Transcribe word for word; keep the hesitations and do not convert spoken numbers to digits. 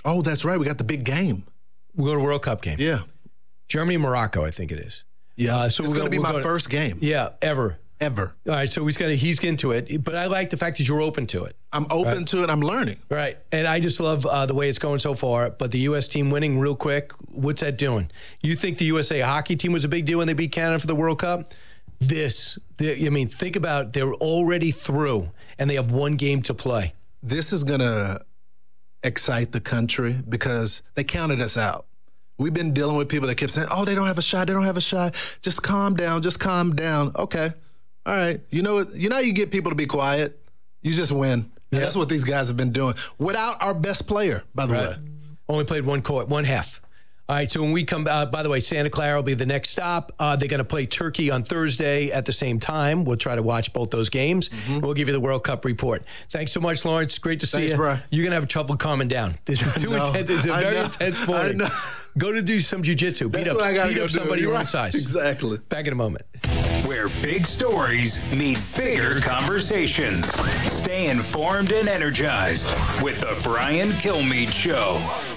Oh, that's right. We got the big game. We go to World Cup game. Yeah. Germany, Morocco, I think it is. Yeah. Uh, so it's going to be my gonna, first game. Yeah, ever. Ever. All right, so he's gonna he's into it, but I like the fact that you're open to it. I'm open right? to it. I'm learning. Right, and I just love uh, the way it's going so far. But the U S team winning real quick, what's that doing? You think the U S A hockey team was a big deal when they beat Canada for the World Cup? This, the, I mean, think about they're already through, and they have one game to play. This is gonna excite the country because they counted us out. We've been dealing with people that kept saying, "Oh, they don't have a shot. They don't have a shot. Just calm down. Just calm down." Okay. All right. You know, you know how you get people to be quiet? You just win. Yeah. That's what these guys have been doing without our best player, by the right. way. Only played one court, one half. All right, so when we come out, by the way, Santa Clara will be the next stop. Uh, they're going to play Turkey on Thursday at the same time. We'll try to watch both those games. Mm-hmm. We'll give you the World Cup report. Thanks so much, Lawrence. Great to see Thanks, you. Bro. You're going to have trouble calming down. This is too intense. It's a I very know. intense morning. I know. Go to do some jiu-jitsu. Beat That's up, what I beat go up do. somebody your Right. own size. Exactly. Back in a moment. Where big stories meet bigger conversations. Stay informed and energized with the Brian Kilmeade Show.